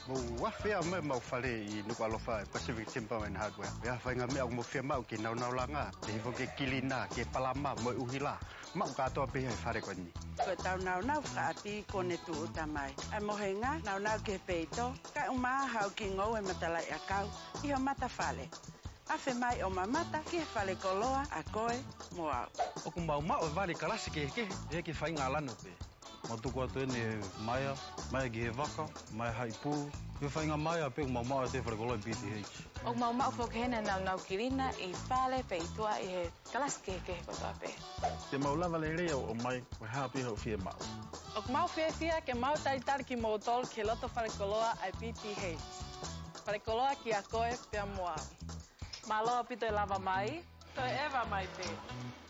Mo wafia me mau fale I nuku alofa Pacific Timberland Hardware. Ya whainga mea mo fia mau ki nau langa. Te hivo ke kilina, ke palama, mo uhila. Mau katoa piha I whare koni. Ko tau nau ka api kone tu utamai. Ai mohenga nau ke peito. Kai uma hau ki ngau e matalai a kau. Iho mata fale. Afe mai o mamata ki fale koloa a koe mo au. Oku mau vale kalasi ke e ke whainga alano pe. Matuku atu ene maia ki he waka, mai haipu. He whainga maia pe mau te wharekolo I PTH. O mau whokehena nau kirina I whale peitua I he kalasi ke kotoa pe. Te mau lava le rea o mai, koe hapi hau fia mau. O mau fia ke mau taritari ki motol ke loto wharekoloa ai PTH. Wharekoloa ki a koe pia moa. Maloa pito e lava mai, to e ewa mai te.